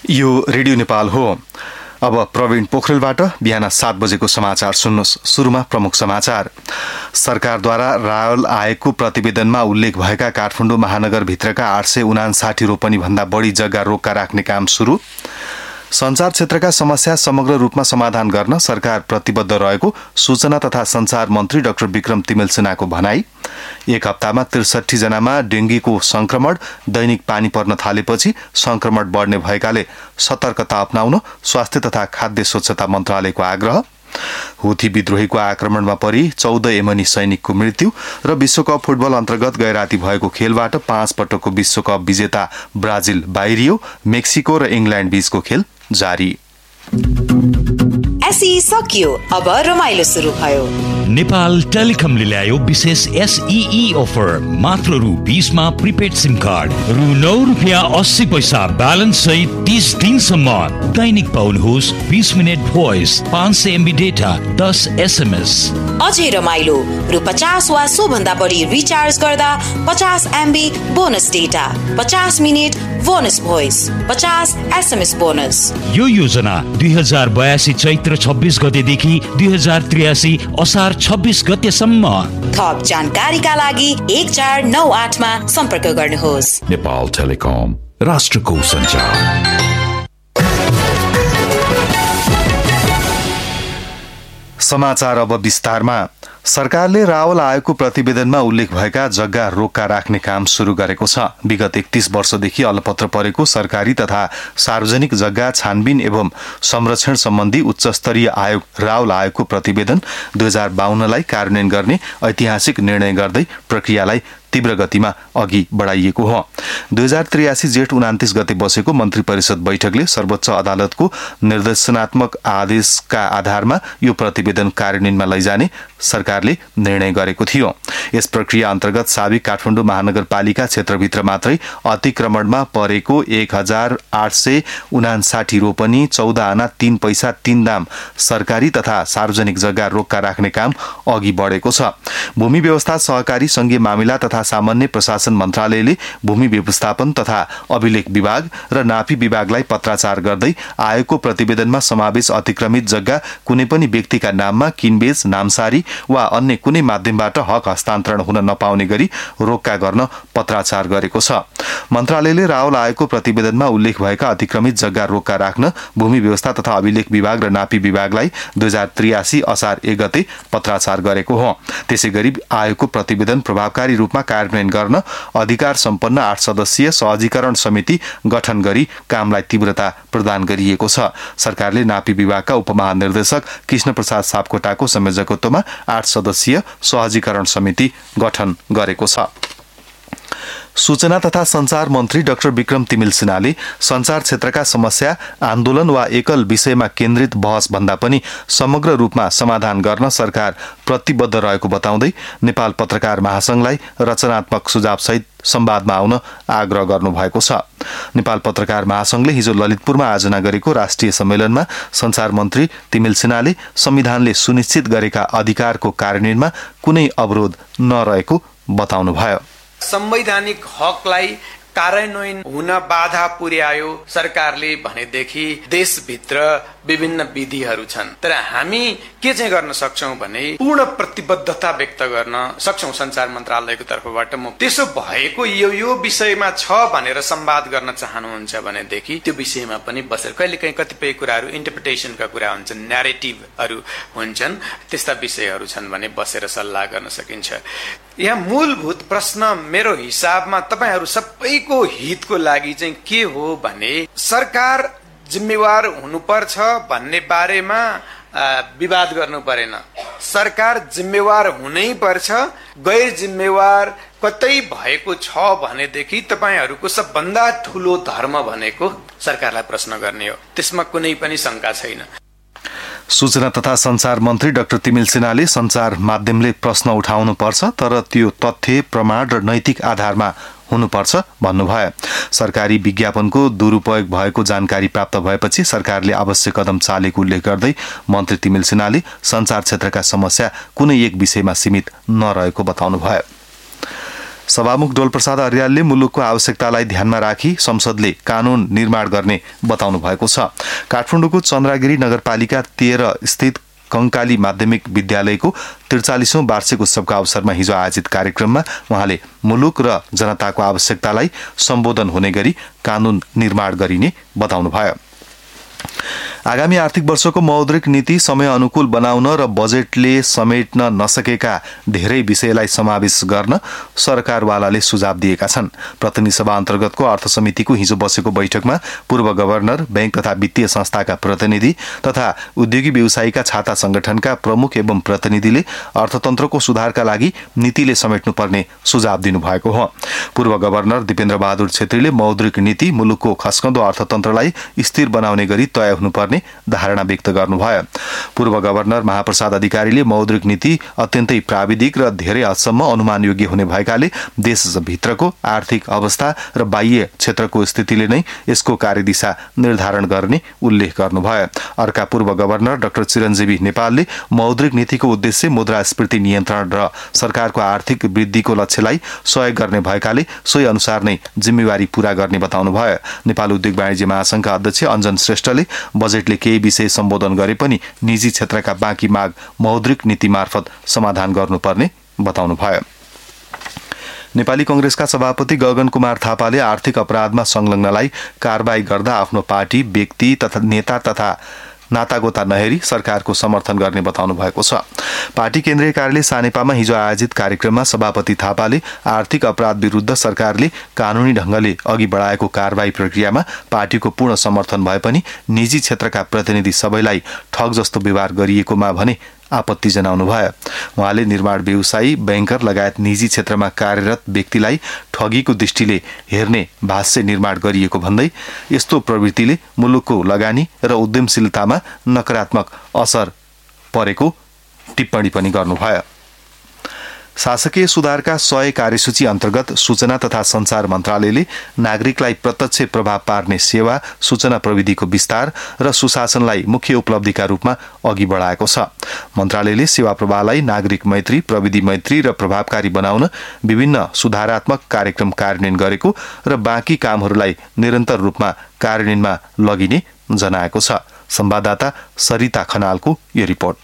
यो रेडियो नेपाल हो। अब प्रवीण पोखरेलबाट बिहान 7 बजेको समाचार सुन्नुहोस्। सुरुमा प्रमुख समाचार। सरकारद्वारा रावल आयोगको प्रतिवेदनमा उल्लेख भएका काठमाडौँ महानगरभित्रका 859 रोपनी भन्दा बढी जग्गा रोक्का राख्ने काम सुरु। संचार क्षेत्रका समस्या समग्र रूपमा समाधान गर्न सरकार प्रतिबद्ध रहेको सूचना तथा संचार मन्त्री डाक्टर विक्रम तिमेलसिन्हाको भनाई। एक हप्तामा 63 जनामा डेंगीको संक्रमण, दैनिक पानी पर्न थालेपछि संक्रमण बढ्ने भएकाले सतर्कता अपनाउन स्वास्थ्य तथा खाद्य स्वच्छता मन्त्रालयको आग्रह। हुथी विद्रोहीको आक्रमणमा परि 14 यमनी सैनिकको मृत्यु र विश्वकप फुटबल अन्तर्गत गैराती भएको खेलबाट 5 पटकको विश्वकप विजेता ब्राजिल बाहिरियो। मेक्सिको र इंग्ल्याण्ड बीचको खेल जारी। एसई सकियो, अब रमाइलो सुरु भयो। नेपाल टेलिकमले ल्यायो विशेष एसईई अफर। मात्र रु 20 मा प्रिपेड सिम कार्ड, रु 9.80 ब्यालेन्स सहित 30 दिनसम्म। दैनिक पाउनुहोस् 20 minute voice, 500 MB data, 10 SMS। अझै रमाइलो, रु 50 वा सो भन्दा बढी रिचार्ज गर्दा 50 MB bonus data, 50 minute bonus voice, 50 SMS bonus. यो योजना 2082 चैत्र 26 गतेदेखि 2083 असार 26 गतेसम्म। थप जानकारीका लागि 1498 मा सम्पर्क गर्नुहोस्। नेपाल टेलिकम, राष्ट्रको सञ्चार। समाचार अब विस्तारमा। सरकारले रावल आयोगको प्रतिवेदनमा उल्लेख भएका जग्गा रोक्का राख्ने काम शुरू गरेको छ। विगत 31 वर्षदेखि अलपत्र परेको सरकारी तथा सार्वजनिक जग्गा छानबिन एवं संरक्षण सम्बन्धी उच्चस्तरीय आयोग रावल आयोगको प्रतिवेदन 2052 लाई कार्यान्वयन गर्ने ऐतिहासिक निर्णय गर्दै प्रक्रियालाई तीव्र गतिमा अघि बढाइएको हो। 2083 जेठ 29 गते बसेको मन्त्री परिषद बैठकले सर्वोच्च अदालतको निर्देशनात्मक आदेशका आधारमा यो प्रतिवेदन कार्यान्वयनमा लैजाने सरकारले निर्णय गरेको थियो। यस प्रक्रिया अन्तर्गत साबिक काठमाडौँ महानगरपालिका क्षेत्रभित्र मात्रै अतिक्रमणमा परेको 1859 रोपनी, 14 आना 3 पैसा 3 दाम सरकारी तथा सार्वजनिक जग्गा रोक्का राख्ने काम अघि बढेको छ। भूमि व्यवस्था, सहकारी संघीय मामिला तथा सामान्य प्रशासन मन्त्रालयले भूमि व्यवस्थापन तथा अभिलेख विभाग र नापी विभागलाई पत्राचार गर्दै आयोगको प्रतिवेदनमा समावेश अतिक्रमित जग्गा कुनै पनि व्यक्तिका नाममा किनबेच, नामसारी वा अन्य कुनै माध्यमबाट हक हस्तान्तरण हुन नपाउने गरी रोक्का गर्न पत्राचार गरेको छ। मन्त्रालयले रावल आयोगको प्रतिवेदनमा उल्लेख भएका अतिक्रमित जग्गा रोक्का राख्न भूमि व्यवस्था तथा अभिलेख विभाग र नापी विभागलाई 2083 असार 1 गते पत्राचार गरेको हो। त्यसैगरी आयोगको प्रतिवेदन प्रभावकारी रूपमा कार्यान्वयन गर्न अधिकार सम्पन्न 8 सदस्यीय सहजीकरण समिति गठन गरी कामलाई तीव्रता प्रदान गरिएको छ। सरकारले नापी विभागका उपमहानिर्देशक कृष्ण प्रसाद सापकोटाको संयोजकत्वमा 8 सदस्यीय सहजीकरण समिति गठन गरेको छ। सूचना तथा संचार मन्त्री डाक्टर विक्रम तिमेलसिन्हाले संचार क्षेत्रका समस्या आन्दोलन वा एकल विषयमा केन्द्रित बहस भन्दा पनि समग्र रूपमा समाधान गर्न सरकार प्रतिबद्ध रहेको बताउँदै नेपाल पत्रकार महासंघलाई रचनात्मक सुझावसहित संवादमा आउन आग्रह गर्नुभएको छ। नेपाल पत्रकार महासंघले हिजो ललितपुरमा आयोजना गरेको राष्ट्रिय सम्मेलनमा संचार मन्त्री तिमेलसिन्हाले संविधानले सुनिश्चित गरेका अधिकारको कार्यान्वयनमा कुनै अवरोध नरहेको बताउनुभयो। संवैधानिक हकलाई कार्यान्वयन हुन बाधा पुर्यायो सरकारले भनेदेखि देशभित्र विभिन्न विधिहरू छन्, तर हामी के चाहिँ गर्न सक्छौं भने पूर्ण प्रतिबद्धता व्यक्त गर्न सक्छौं संचार मन्त्रालयको तर्फबाट। म त्यसो भएको यो विषयमा छ भनेर संवाद गर्न चाहनुहुन्छ भनेदेखि त्यो विषयमा पनि बसेर कहिलेकाहीँ कतिपय कुराहरू इन्टरप्रिटेसनका कुरा हुन्छन्, न्यारेटिभहरू हुन्छन्, त्यस्ता विषयहरू छन् भने बसेर सल्लाह गर्न सकिन्छ। यहाँ मूलभूत प्रश्न मेरो हिसाबमा तपाईहरू सबैको हितको लागि चाहिँ के हो भने सरकार जिम्मेवार हुनुपर्छ भन्ने बारेमा विवाद गर्नु परेन। सरकार जिम्मेवार हुनै पर्छ, गैर जिम्मेवार कतै भएको छ भनेदेखि तपाईहरूको सबभन्दा ठूलो धर्म भनेको सरकारलाई प्रश्न गर्ने हो, त्यसमा कुनै पनि शंका छैन। सूचना तथा संचार मन्त्री डाक्टर तिमेलसिन्हाले संचार माध्यमले प्रश्न उठाउनु पर्छ, तर त्यो तथ्य, प्रमाण र नैतिक आधारमा हुनुपर्छ भन्नुभयो। सरकारी विज्ञापनको दुरुपयोग भएको जानकारी प्राप्त भएपछि सरकारले आवश्यक कदम चालेको उल्लेख गर्दै मन्त्री तिमेलसिन्हाले संचार क्षेत्रका समस्या कुनै एक विषयमा सीमित नरहेको बताउनुभयो। सभामुख डोलप्रसाद अर्यालले मुलुकको आवश्यकतालाई ध्यानमा राखी संसदले कानून निर्माण गर्ने बताउनु भएको छ। काठमाडौँको चन्द्रागिरी नगरपालिका 13 स्थित कंकाली माध्यमिक विद्यालयको 43औं वार्षिक उत्सवको अवसरमा हिजो आयोजित कार्यक्रममा उहाँले मुलुक र जनताको आवश्यकतालाई सम्बोधन हुने गरी कानून निर्माण गरिने बताउनुभयो। आगामी आर्थिक वर्षको मौद्रिक नीति समय अनुकूल बनाउन र बजेटले समेट्न नसकेका धेरै विषयलाई समावेश गर्न सरकारवालाले सुझाव दिएका छन्। प्रतिनिधि सभा अन्तर्गतको अर्थ समितिको हिजो बसेको बैठकमा पूर्व गभर्नर, बैंक तथा वित्तीय संस्थाका प्रतिनिधि तथा उद्योगी व्यवसायीका छाता संगठनका प्रमुख एवं प्रतिनिधिले अर्थतन्त्रको सुधारका लागि नीतिले समेट्नुपर्ने सुझाव दिनुभएको हो। पूर्व गभर्नर दिपेन्द्र बहादुर छेत्रीले मौद्रिक नीति मुलुकको खस्कँदो अर्थतन्त्रलाई स्थिर बनाउने गरी तय हुनुपर्ने धारणा व्यक्त गर्नुभयो। पूर्व गभर्नर महाप्रसाद अधिकारीले मौद्रिक नीति अत्यन्तै प्राविधिक र धेरै हदसम्म अनुमान योग्य हुने भएकाले देशभित्रको आर्थिक अवस्था र बाह्य क्षेत्रको स्थितिले नै यसको कार्यदिशा निर्धारण गर्ने उल्लेख गर्नुभयो। अर्का पूर्व गभर्नर डाक्टर चिरञ्जीवी नेपालले मौद्रिक नीतिको उद्देश्य मुद्रास्फीति नियन्त्रण र सरकारको आर्थिक वृद्धिको लक्ष्यलाई सहयोग गर्ने भएकाले सोही अनुसार नै जिम्मेवारी पूरा गर्ने बताउनुभयो। नेपाल उद्योग वाणिज्य महासंघका अध्यक्ष अञ्जन श्रेष्ठले बजेटले केही विषय सम्बोधन गरे पनि निजी क्षेत्रका बाँकी माग मौद्रिक नीति मार्फत समाधान गर्नुपर्ने बताउनुभयो। नेपाली कंग्रेसका सभापति गगन कुमार थापाले आर्थिक अपराधमा संलग्नलाई कारबाही गर्दा आफ्नो पार्टी, व्यक्ति तथा नेता तथा नातागोता नहेरी सरकारको समर्थन गर्ने बताउनु भएको छ। पार्टी केन्द्रीय कार्यालय सानेपामा हिजो आयोजित कार्यक्रममा सभापति थापाले आर्थिक अपराध विरुद्ध सरकारले कानूनी ढंगले अघि बढाएको कारबाही प्रक्रियामा पार्टीको पूर्ण समर्थन भए पनि निजी क्षेत्रका प्रतिनिधि सबैलाई ठग जस्तो व्यवहार गरिएकोमा भने आपत्ति जनाउनुभयो। उहाँले निर्माण व्यवसायी, बैंकर लगायत निजी क्षेत्रमा कार्यरत व्यक्तिलाई ठगीको दृष्टिले हेर्ने भाष्य निर्माण गरिएको भन्दै यस्तो प्रवृत्तिले मुलुकको लगानी र उद्यमशीलतामा नकारात्मक असर परेको टिप्पणी पनि गर्नुभयो। शासकीय सुधारका 100 कार्यसूची अन्तर्गत सूचना तथा संचार मन्त्रालयले नागरिकलाई प्रत्यक्ष प्रभाव पार्ने सेवा, सूचना प्रविधिको विस्तार र सुशासनलाई मुख्य उपलब्धिका रूपमा अघि बढाएको छ। मन्त्रालयले सेवा प्रवाहलाई नागरिक मैत्री, प्रविधि मैत्री र प्रभावकारी बनाउन विभिन्न सुधारात्मक कार्यक्रम कार्यान्वयन गरेको र बाँकी कामहरूलाई निरन्तर रूपमा कार्यान्वयनमा लगिने जनाएको छ। संवाददाता सरिता खनालको यो रिपोर्ट।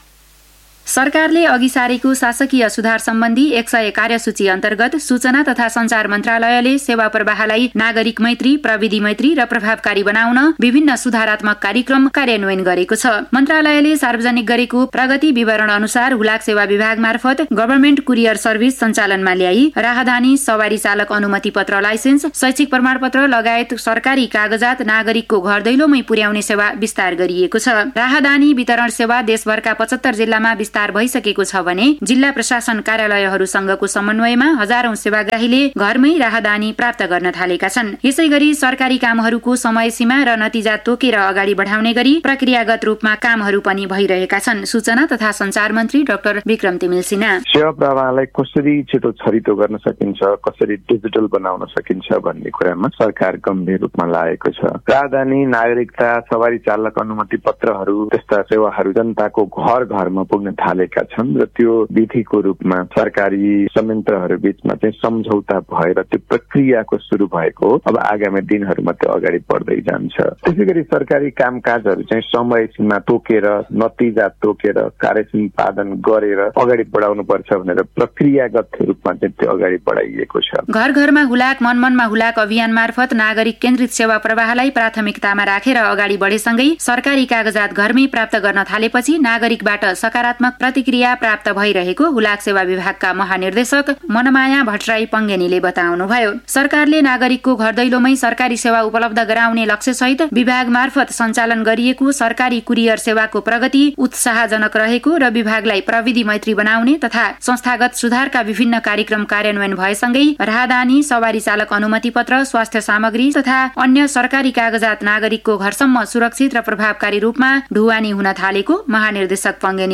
सरकारले अघि सारेको शासकीय सुधार सम्बन्धी 100 कार्यसूची अन्तर्गत सूचना तथा संचार मन्त्रालयले सेवा प्रवाहलाई नागरिक मैत्री, प्रविधि मैत्री र प्रभावकारी बनाउन विभिन्न सुधारात्मक कार्यक्रम कार्यान्वयन गरेको छ। मन्त्रालयले सार्वजनिक गरेको प्रगति विवरण अनुसार हुलाक सेवा विभाग मार्फत गभर्नमेन्ट कुरियर सर्भिस सञ्चालनमा ल्याई राहदानी, सवारी चालक अनुमति पत्र, लाइसेन्स, शैक्षिक प्रमाणपत्र लगायत सरकारी कागजात नागरिकको घर दैलोमै पुर्याउने सेवा विस्तार गरिएको छ। राहदानी वितरण सेवा देशभरका 75 जिल्लामा विस्तार भइसकेको छ भने जिल्ला प्रशासन कार्यालयहरूसँगको समन्वयमा हजारौं सेवाग्राहीले घरमै राहदानी प्राप्त गर्न थालेका छन्। यसैगरी सरकारी कामहरूको समय सीमा र नतिजा तोकेर अगाडि बढाउने गरी प्रक्रियागत रूपमा कामहरू पनि भइरहेका छन्। सूचना तथा संचार मन्त्री डाक्टर विक्रम तिमिल सिन्हा सेवा प्रवाहलाई कसरी छिटो छरितो गर्न सकिन्छ, कसरी डिजिटल बनाउन सकिन्छ भन्ने कुरामा सरकार गम्भीर रूपमा लागेको छ। राहदानी, नागरिकता, सवारी चालक अनुमति पत्रहरू त्यस्ता सेवाहरू जनताको घर घरमा पुग्न थालेका छन् र त्यो विधिको रूपमा सरकारी संयन्त्रहरू बीचमा चाहिँ सम्झौता भएर त्यो प्रक्रियाको सुरु भएको हो। अब आगामी दिनहरूमा त्यो अगाडि बढ्दै जान्छ। त्यसैगरी सरकारी कामकाजहरू चाहिँ समय सीमा तोकेर, नतिजा तोकेर, कार्य सम्पादन गरेर अगाडि बढाउनु पर्छ भनेर प्रक्रियागत रूपमा चाहिँ त्यो अगाडि बढाइएको छ। घर घरमा हुलाक, मन मनमा हुलाक अभियान मार्फत नागरिक केन्द्रित सेवा प्रवाहलाई प्राथमिकतामा राखेर अगाडि बढेसँगै सरकारी कागजात घरमै प्राप्त गर्न थालेपछि नागरिकबाट सकारात्मक प्रतिक्रिया प्राप्त भइरहेको हुलाक सेवा विभागका महानिर्देशक मनमाया भट्टराई पङ्गेनीले बताउनुभयो। सरकारले नागरिकको घर दैलोमै सरकारी सेवा उपलब्ध गराउने लक्ष्यसहित विभाग मार्फत सञ्चालन गरिएको सरकारी कुरियर सेवाको प्रगति उत्साहजनक रहेको र विभागलाई प्रविधि मैत्री बनाउने तथा संस्थागत सुधारका विभिन्न कार्यक्रम कार्यान्वयन भएसँगै राहदानी, सवारी चालक अनुमति पत्र, स्वास्थ्य सामग्री तथा अन्य सरकारी कागजात नागरिकको घरसम्म सुरक्षित र प्रभावकारी रूपमा ढुवानी हुन थालेको महानिर्देशक पङ्गेनीले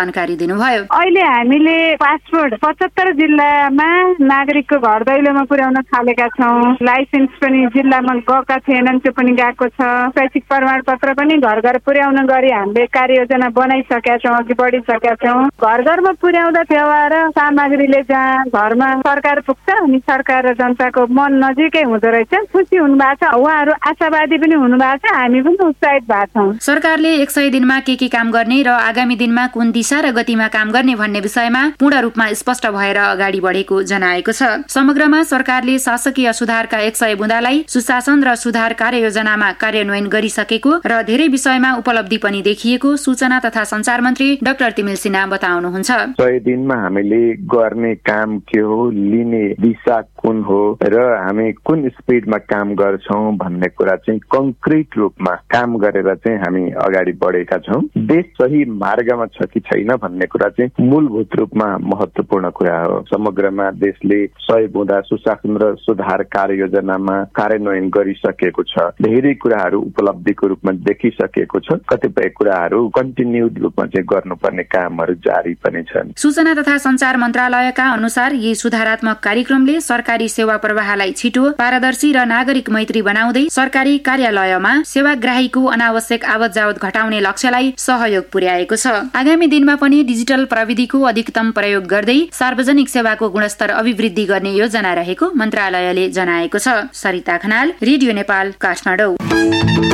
जानकारी दिनुभयो। अहिले हामीले पासपोर्ट 75 जिल्लामा नागरिकको घर दैलोमा पुर्याउन थालेका छौँ। लाइसेन्स पनि जिल्लामा गएका थिएनन्, त्यो पनि गएको छ। शैक्षिक प्रमाणपत्र पनि घर घर पुर्याउन गरी हामीले कार्ययोजना बनाइसकेका छौँ, अघि बढिसकेका छौँ। घर घरमा पुर्याउँदा व्यवहार सामग्रीले जहाँ घरमा सरकार पुग्छ अनि सरकार र जनताको मन नजिकै हुँदो रहेछ। खुसी हुनुभएको छ, उहाँहरू आशावादी पनि हुनुभएको छ, हामी पनि उत्साहित भएको छौँ। सरकारले 100 दिनमा के काम गर्ने र आगामी दिनमा कुन दिशा र गतिमा काम गर्ने भन्ने विषयमा पूर्ण रूपमा स्पष्ट भएर अगाडि बढेको जनाएको छ। समग्रमा सरकारले शासकीय सुधारका 100 बुँदालाई सुशासन र सुधार कार्ययोजनामा कार्यान्वयन गरिसकेको र धेरै विषयमा उपलब्धि पनि देखिएको सूचना तथा संचार मन्त्री डाक्टर तिमिल सिन्हा बताउनुहुन्छ। 100 दिनमा हामीले गर्ने काम के हो, लिने दिशा कुन हो र हामी कुन स्पिडमा काम गर्छौं भन्ने कुरा चाहिँ कंक्रिट रूपमा काम गरेर चाहिँ हामी अगाडि बढेका छौं। देश सही मार्गमा छ कि छैन भन्ने कुरा चाहिँ मूलभूत रूपमा महत्त्वपूर्ण कुरा हो। समग्रमा देशले 100 बुँदा सुशासन र सुधार कार्ययोजनामा कार्यान्वयन गरिसकेको छ। धेरै कुराहरू उपलब्धिको रूपमा देखिसकेको छ। कतिपय कुराहरू कन्टिन्युड रूपमा चाहिँ गर्नुपर्ने कामहरू जारी पनि छन्। सूचना तथा संचार मन्त्रालयका अनुसार यी सुधारात्मक कार्यक्रमले सरकारी सेवा प्रवाहलाई छिटो, पारदर्शी र नागरिक मैत्री बनाउँदै सरकारी कार्यालयमा सेवाग्राहीको अनावश्यक आवत जावत घटाउने लक्ष्यलाई सहयोग पुर्याएको छ। आगामी दिनमा पनि डिजिटल प्रविधिको अधिकतम प्रयोग गर्दै सार्वजनिक सेवाको गुणस्तर अभिवृद्धि गर्ने योजना रहेको मन्त्रालयले जनाएको छ। सरिता खनाल, रेडियो नेपाल, काठमाडौँ।